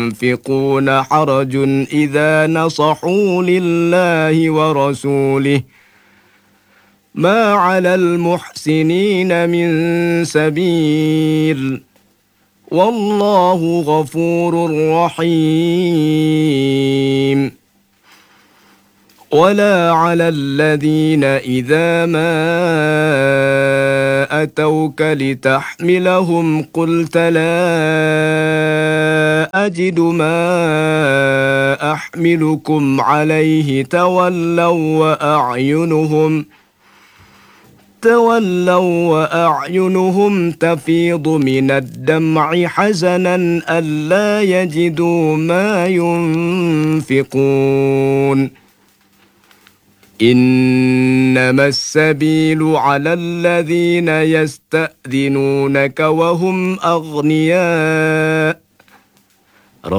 ينفقون حرج إذا نصحوا لله ورسوله ما على المحسنين من سبيل والله غفور رحيم. ولا على الذين إذا ما أتوك لتحملهم قلت لا أجد ما أحملكم عليه تولوا وأعينهم تفيض من الدمع حزنا ألا يجدوا ما ينفقون. إنما السبيل على الذين يستأذنونك وهم أغنياء